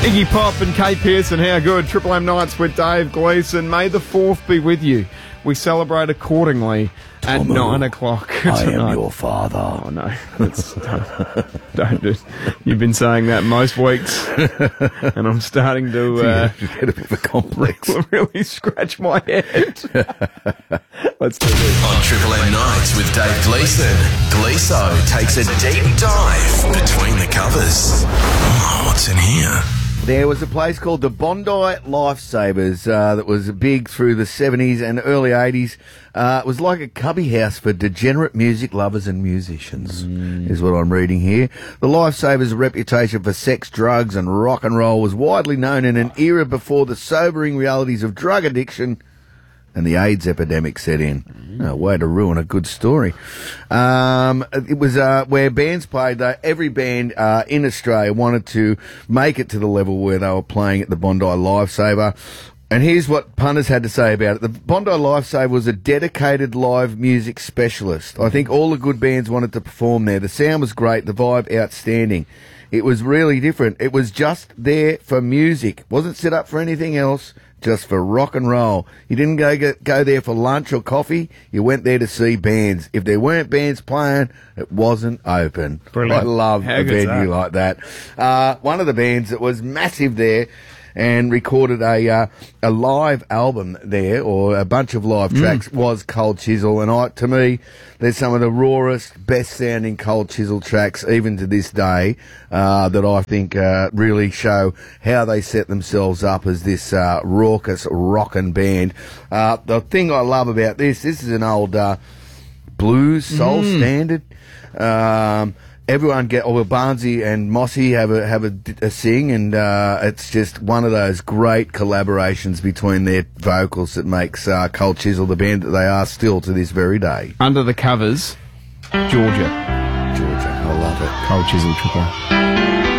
Iggy Pop and Kate Pearson, how good. Triple M Nights with Dave Gleeson. May the 4th be with you. We celebrate accordingly at 9 o'clock I tonight. am your father. Oh, no. Don't do. You've been saying that most weeks, and I'm starting to Get a bit of a complex. really scratch my head. Let's do this. On Triple M Nights with Dave Gleeson, Gleeso takes a deep dive between the covers. Oh, what's in here? There was a place called the Bondi Lifesavers that was big through the 70s and early 80s. It was like a cubby house for degenerate music lovers and musicians, is what I'm reading here. The Lifesavers' reputation for sex, drugs and rock and roll was widely known in an era before the sobering realities of drug addiction and the AIDS epidemic set in. Oh, way to ruin a good story. It was where bands played, though. Every band in Australia wanted to make it to the level where they were playing at the Bondi Lifesaver. And here's what punters had to say about it. The Bondi Lifesaver was a dedicated live music specialist. I think all the good bands wanted to perform there. The sound was great, the vibe outstanding. It was really different. It was just there for music. Wasn't set up for anything else, just for rock and roll. You didn't go there for lunch or coffee. You went there to see bands. If there weren't bands playing, it wasn't open. Brilliant. I love How a good's venue that? like that. One of the bands that was massive there and recorded a live album there, or a bunch of live tracks, was Cold Chisel. And to me, they're some of the rawest, best-sounding Cold Chisel tracks, even to this day, that I think really show how they set themselves up as this raucous, rockin' band. The thing I love about this is an old blues soul standard. Everyone Barnsey and Mossy have a sing, and it's just one of those great collaborations between their vocals that makes Cold Chisel the band that they are still to this very day. Under the covers, Georgia. Georgia, I love it. Cold Chisel Triple.